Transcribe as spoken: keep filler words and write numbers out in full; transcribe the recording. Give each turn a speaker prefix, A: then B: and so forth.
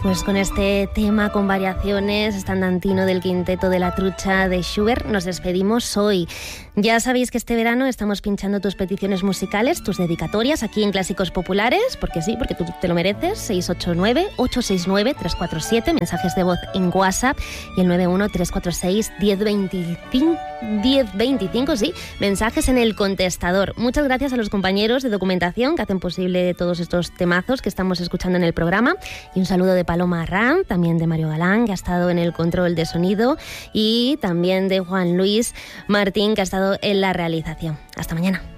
A: Pues con este tema con variaciones estandantino del quinteto de la trucha de Schubert nos despedimos hoy. Ya sabéis que este verano estamos pinchando tus peticiones musicales, tus dedicatorias aquí en Clásicos Populares, porque sí, porque tú te lo mereces. seis ocho nueve, ocho seis nueve, tres cuatro siete, mensajes de voz en WhatsApp, y el nueve uno, tres cuatro seis, uno cero dos cinco, sí, mensajes en el contestador. Muchas gracias a los compañeros de documentación que hacen posible todos estos temazos que estamos escuchando en el programa, y un saludo de Paloma Arran, también de Mario Galán, que ha estado en el control de sonido, y también de Juan Luis Martín, que ha estado en la realización. Hasta mañana.